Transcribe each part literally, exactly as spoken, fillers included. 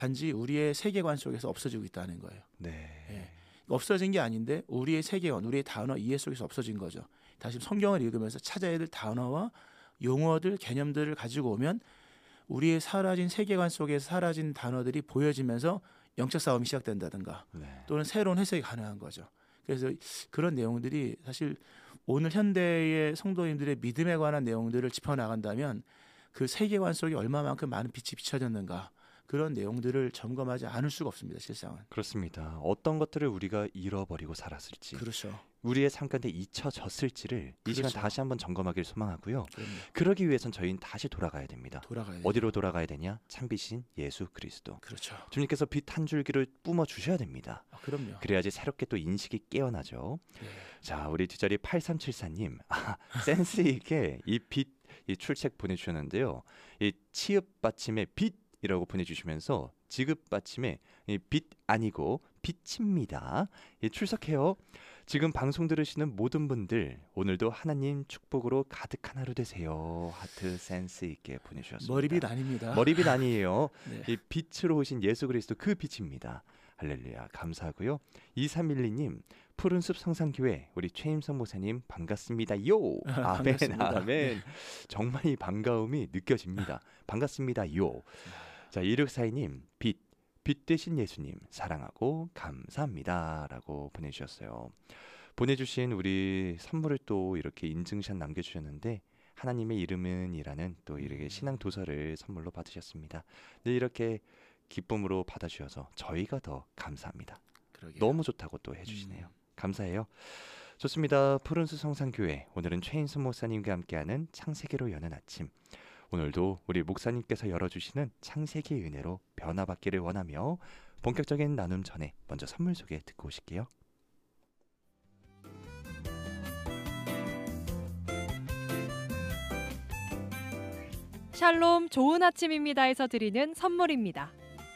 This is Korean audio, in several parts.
단지 우리의 세계관 속에서 없어지고 있다는 거예요. 네. 예. 없어진 게 아닌데 우리의 세계관, 우리의 단어 이해 속에서 없어진 거죠. 다시 성경을 읽으면서 찾아야 될 단어와 용어들, 개념들을 가지고 오면 우리의 사라진 세계관 속에서 사라진 단어들이 보여지면서 영적 싸움이 시작된다든가 네. 또는 새로운 해석이 가능한 거죠. 그래서 그런 내용들이 사실 오늘 현대의 성도님들의 믿음에 관한 내용들을 짚어나간다면 그 세계관 속에 얼마만큼 많은 빛이 비춰졌는가, 그런 내용들을 점검하지 않을 수가 없습니다. 실상은. 그렇습니다. 어떤 것들을 우리가 잃어버리고 살았을지, 그렇죠. 우리의 삶 가운데 잊혀졌을지를 이 시간 그렇죠. 다시 한번 점검하기를 소망하고요. 그럼요. 그러기 위해선 저희는 다시 돌아가야 됩니다. 돌아가야 어디로 돌아가야 되냐? 참빛인 예수 그리스도. 그렇죠. 주님께서 빛 한 줄기를 뿜어 주셔야 됩니다. 아, 그럼요. 그래야지 새롭게 또 인식이 깨어나죠. 네. 자, 우리 뒷자리 팔삼칠사님, 아, 센스 있게 이 빛, 이 출첵 보내주셨는데요. 이 치읍 받침에 빛이라고 보내주시면서 지급 받침에 이 빛 아니고 빛입니다. 예, 출석해요. 지금 방송 들으시는 모든 분들, 오늘도 하나님 축복으로 가득한 하루 되세요. 하트 센스 있게 보내주셨습니다. 머리빛 아닙니다. 머리빛 아니에요. 네. 이 빛으로 오신 예수 그리스도 그 빛입니다. 할렐루야, 감사하고요. 이삼일이님, 푸른숲 성산교회 우리 최임성 목사님 반갑습니다. 요. 아멘. 반갑습니다. 아멘. 네. 정말 이 반가움이 느껴집니다. 반갑습니다. 요. 자, 이육사이님, 빛. 빛 되신 예수님 사랑하고 감사합니다 라고 보내주셨어요. 보내주신 우리 선물을 또 이렇게 인증샷 남겨주셨는데, 하나님의 이름은 이라는 또 이렇게 신앙 도서를 선물로 받으셨습니다. 늘 이렇게 기쁨으로 받아주셔서 저희가 더 감사합니다. 그러게요. 너무 좋다고 또 해주시네요. 음. 감사해요. 좋습니다. 푸른숲 성산교회, 오늘은 최인순 목사님과 함께하는 창세기로 여는 아침. 오늘도 우리 목사님께서 열어주시는 창세기의 은혜로 변화받기를 원하며 본격적인 나눔 전에 먼저 선물 소개 듣고 오실게요. 샬롬, 좋은 아침입니다에서 드리는 선물입니다.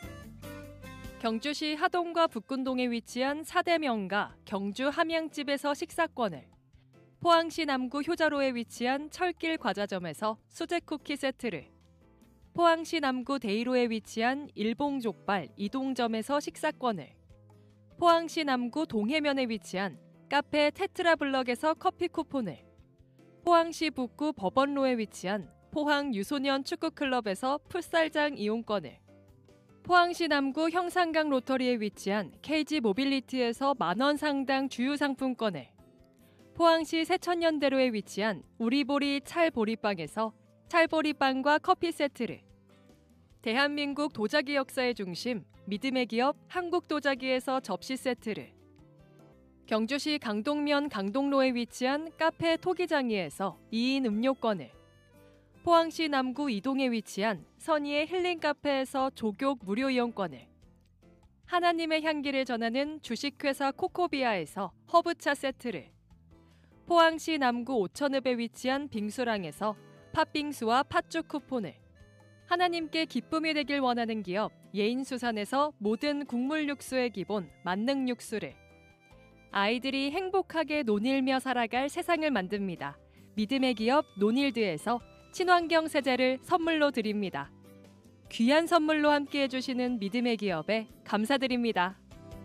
경주시 하동과 북군동에 위치한 사대명가 경주 함양집에서 식사권을, 포항시 남구 효자로에 위치한 철길 과자점에서 수제 쿠키 세트를, 포항시 남구 대이로에 위치한 일봉족발 이동점에서 식사권을, 포항시 남구 동해면에 위치한 카페 테트라블럭에서 커피 쿠폰을, 포항시 북구 법원로에 위치한 포항 유소년 축구클럽에서 풋살장 이용권을, 포항시 남구 형산강 로터리에 위치한 케이지 모빌리티에서 만원 상당 주유상품권을, 포항시 세천년대로에 위치한 우리보리 찰보리빵에서 찰보리빵과 커피 세트를, 대한민국 도자기 역사의 중심 믿음의 기업 한국도자기에서 접시 세트를, 경주시 강동면 강동로에 위치한 카페 토기장이에서 이인 음료권을, 포항시 남구 이동에 위치한 선의의 힐링 카페에서 조교 무료 이용권을, 하나님의 향기를 전하는 주식회사 코코비아에서 허브차 세트를, 포항시 남구 오천읍에 위치한 빙수랑에서 팥빙수와 팥죽 쿠폰을, 하나님께 기쁨이 되길 원하는 기업 예인수산에서 모든 국물 육수의 기본 만능 육수를, 아이들이 행복하게 논일며 살아갈 세상을 만듭니다. 믿음의 기업 논일드에서 친환경 세제를 선물로 드립니다. 귀한 선물로 함께 해주시는 믿음의 기업에 감사드립니다.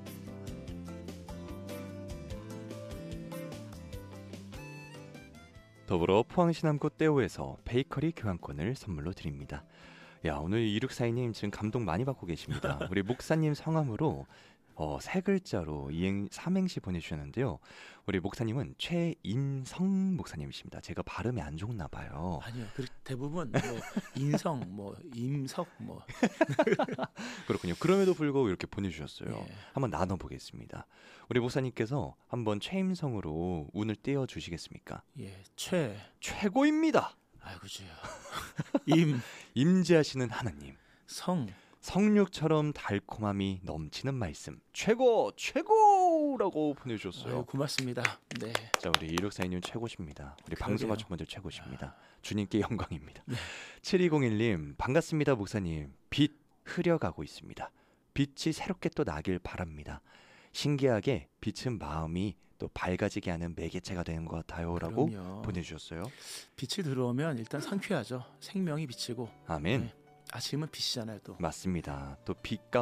더불어 포항시 남구 떼오에서 베이커리 교환권을 선물로 드립니다. 야, 오늘 이육사이님 지금 감동 많이 받고 계십니다. 우리 목사님 성함으로 어, 세 글자로 이행 삼행시 보내주셨는데요. 우리 목사님은 최인성 목사님이십니다. 제가 발음이 안 좋나 봐요. 아니요, 그 대부분 뭐 인성, 뭐 임석, 뭐 그렇군요. 그럼에도 불구하고 이렇게 보내주셨어요. 예. 한번 나눠보겠습니다. 우리 목사님께서 한번 최임성으로 운을 떼어 주시겠습니까? 예, 최, 최고입니다. 아이고 주여, 임, 임재하시는 하나님, 성, 성육처럼 달콤함이 넘치는 말씀, 최고 최고라고 보내주셨어요. 아유, 고맙습니다. 네, 자, 우리 이육사이님 최고십니다. 우리 그러게요. 방송하신 분들 최고십니다. 주님께 영광입니다. 네. 칠이공일님 반갑습니다. 목사님, 빛 흐려가고 있습니다. 빛이 새롭게 또 나길 바랍니다. 신기하게 빛은 마음이 또 밝아지게 하는 매개체가 되는 것 같아요 라고 그럼요. 보내주셨어요. 빛이 들어오면 일단 상쾌하죠. 생명이 비치고. 아멘. 네. 아 지금은 빚이잖아요 또. 맞습니다. 또 빚가